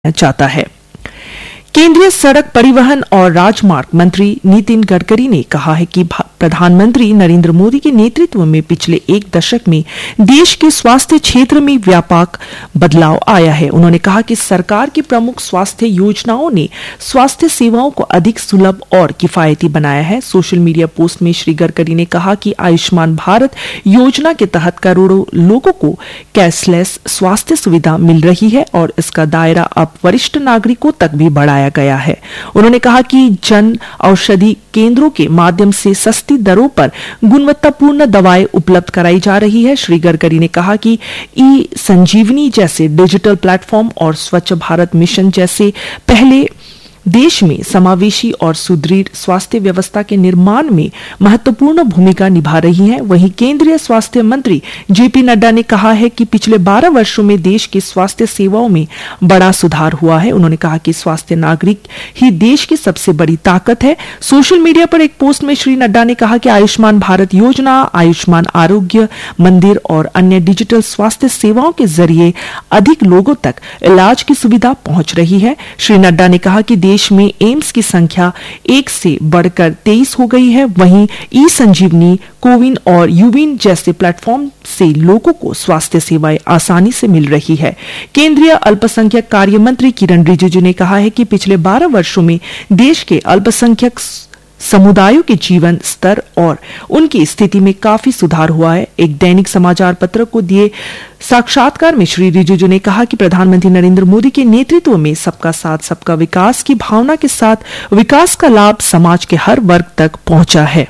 जाता है। केंद्रीय सड़क परिवहन और राजमार्ग मंत्री नितिन गडकरी ने कहा है कि प्रधानमंत्री नरेंद्र मोदी के नेतृत्व में पिछले एक दशक में देश के स्वास्थ्य क्षेत्र में व्यापक बदलाव आया है। उन्होंने कहा कि सरकार की प्रमुख स्वास्थ्य योजनाओं ने स्वास्थ्य सेवाओं को अधिक सुलभ और किफायती बनाया है। सोशल मीडिया पोस्ट में श्री गडकरी ने कहा कि आयुष्मान भारत योजना के तहत करोड़ों लोगों को कैशलेस स्वास्थ्य सुविधा मिल रही है और इसका दायरा अब वरिष्ठ नागरिकों तक भी बढ़ाया गया है। उन्होंने कहा कि जन औषधि केंद्रों के माध्यम से सस्ती दरों पर गुणवत्तापूर्ण दवाएं उपलब्ध कराई जा रही है। श्री गडकरी ने कहा कि ई संजीवनी जैसे डिजिटल प्लेटफॉर्म और स्वच्छ भारत मिशन जैसे पहले देश में समावेशी और सुदृढ़ स्वास्थ्य व्यवस्था के निर्माण में महत्वपूर्ण भूमिका निभा रही हैं। वहीं केंद्रीय स्वास्थ्य मंत्री जेपी नड्डा ने कहा है कि पिछले 12 वर्षों में देश की स्वास्थ्य सेवाओं में बड़ा सुधार हुआ है। उन्होंने कहा कि स्वास्थ्य नागरिक ही देश की सबसे बड़ी ताकत है। सोशल मीडिया पर एक पोस्ट में श्री नड्डा ने कहा कि आयुष्मान भारत योजना, आयुष्मान आरोग्य मंदिर और अन्य डिजिटल स्वास्थ्य सेवाओं के जरिए अधिक लोगों तक इलाज की सुविधा पहुंच रही है। श्री नड्डा ने कहा कि देश में एम्स की संख्या 1 से बढ़कर 23 हो गई है। वहीं ई संजीवनी, कोविन और यूविन जैसे प्लेटफॉर्म से लोगों को स्वास्थ्य सेवाएं आसानी से मिल रही है। केंद्रीय अल्पसंख्यक कार्य मंत्री किरण रिजिजू ने कहा है कि पिछले 12 वर्षों में देश के अल्पसंख्यक समुदायों के जीवन स्तर और उनकी स्थिति में काफी सुधार हुआ है। एक दैनिक समाचार पत्र को दिए साक्षात्कार में श्री रिजिजू ने कहा कि प्रधानमंत्री नरेंद्र मोदी के नेतृत्व में सबका साथ सबका विकास की भावना के साथ विकास का लाभ समाज के हर वर्ग तक पहुंचा है।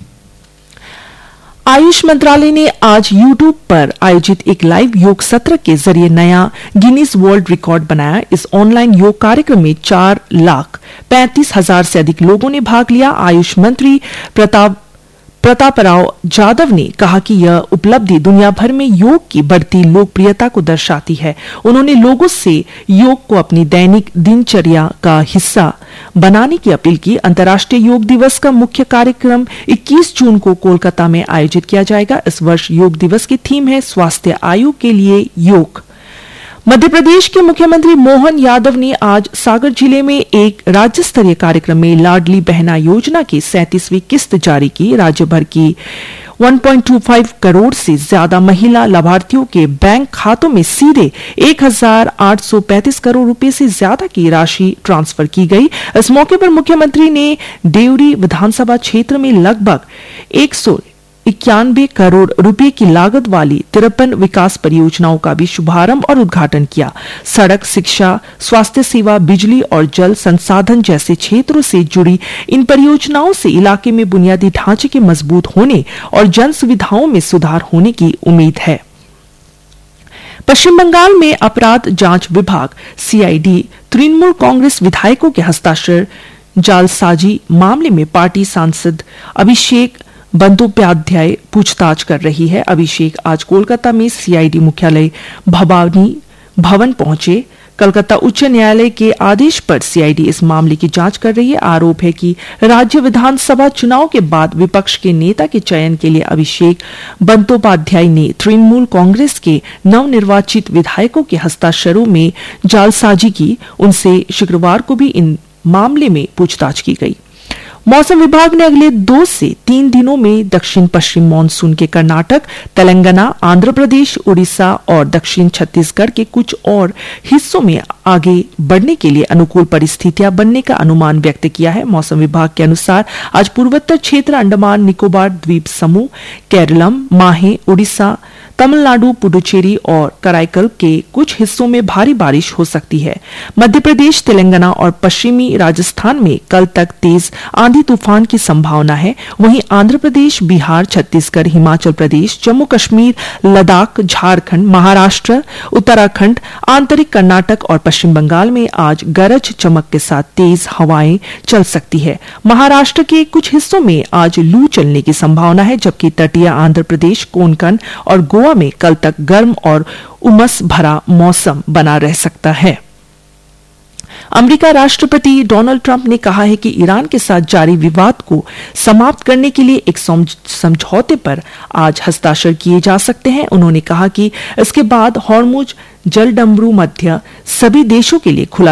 आयुष मंत्रालय ने आज YouTube पर आयोजित एक लाइव योग सत्र के जरिए नया गिनीज वर्ल्ड रिकॉर्ड बनाया। इस ऑनलाइन योग कार्यक्रम में 4,35,000 से अधिक लोगों ने भाग लिया। आयुष मंत्री प्रतापराव जाधव ने कहा कि यह उपलब्धि दुनिया भर में योग की बढ़ती लोकप्रियता को दर्शाती है। उन्होंने लोगों से योग को अपनी दैनिक दिनचर्या का हिस्सा बनाने की अपील की। अंतर्राष्ट्रीय योग दिवस का मुख्य कार्यक्रम 21 जून को कोलकाता में आयोजित किया जाएगा। इस वर्ष योग दिवस की थीम है स्वास्थ्य आयु के लिए योग। मध्य प्रदेश के मुख्यमंत्री मोहन यादव ने आज सागर जिले में एक राज्य स्तरीय कार्यक्रम में लाडली बहना योजना की 37वीं किस्त जारी की। राज्य भर की 1.25 करोड़ से ज्यादा महिला लाभार्थियों के बैंक खातों में सीधे 1,835 करोड़ रुपए से ज्यादा की राशि ट्रांसफर की गई। इस मौके पर मुख्यमंत्री ने देवरी विधानसभा क्षेत्र में लगभग 191 करोड़ रुपए की लागत वाली 53 विकास परियोजनाओं का भी शुभारंभ और उद्घाटन किया। सड़क, शिक्षा, स्वास्थ्य सेवा, बिजली और जल संसाधन जैसे क्षेत्रों से जुड़ी इन परियोजनाओं से इलाके में बुनियादी ढांचे के मजबूत होने और जन सुविधाओं में सुधार होने की उम्मीद है। पश्चिम बंगाल में अपराध जांच विभाग सीआईडी तृणमूल कांग्रेस विधायकों के हस्ताक्षर जालसाजी मामले में पार्टी सांसद अभिषेक बंदोपाध्याय पूछताछ कर रही है। अभिषेक आज कोलकाता में सीआईडी मुख्यालय भवानी भवन पहुंचे। कलकत्ता उच्च न्यायालय के आदेश पर सीआईडी इस मामले की जांच कर रही है। आरोप है कि राज्य विधानसभा चुनाव के बाद विपक्ष के नेता के चयन के लिए अभिषेक बंदोपाध्याय ने तृणमूल कांग्रेस के नवनिर्वाचित विधायकों के हस्ताक्षरों में जालसाजी की। उनसे शुक्रवार को भी इन मामले में पूछताछ की गई। मौसम विभाग ने अगले 2 से 3 दिनों में दक्षिण पश्चिम मानसून के कर्नाटक, तेलंगाना, आंध्र प्रदेश, उड़ीसा और दक्षिण छत्तीसगढ़ के कुछ और हिस्सों में आगे बढ़ने के लिए अनुकूल परिस्थितियां बनने का अनुमान व्यक्त किया है। मौसम विभाग के अनुसार आज पूर्वोत्तर क्षेत्र, अंडमान निकोबार द्वीप समूह, केरलम, माहे, उड़ीसा, तमिलनाडु, पुडुचेरी और कराईकल के कुछ हिस्सों में भारी बारिश हो सकती है। मध्य प्रदेश, तेलंगाना और पश्चिमी राजस्थान में कल तक तेज आंधी तूफान की संभावना है। वहीं आंध्र प्रदेश, बिहार, छत्तीसगढ़, हिमाचल प्रदेश, जम्मू कश्मीर, लद्दाख, झारखंड, महाराष्ट्र, उत्तराखंड, आंतरिक कर्नाटक और पश्चिम बंगाल में आज गरज चमक के साथ तेज हवाएं चल सकती है। महाराष्ट्र के कुछ हिस्सों में आज लू चलने की संभावना है, जबकि तटीय आंध्र प्रदेश, कोंकण और गोवा में कल तक गर्म और उमस भरा मौसम बना रह सकता है। अमेरिका राष्ट्रपति डोनाल्ड ट्रंप ने कहा है कि ईरान के साथ जारी विवाद को समाप्त करने के लिए एक समझौते पर आज हस्ताक्षर किए जा सकते हैं। उन्होंने कहा कि इसके बाद हॉर्मुज जलडमरू मध्य सभी देशों के लिए खुला